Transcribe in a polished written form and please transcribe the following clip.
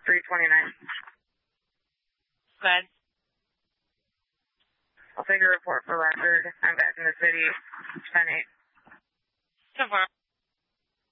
329. Good. I'll take a report for record. I'm back in the city. 10-8. So far.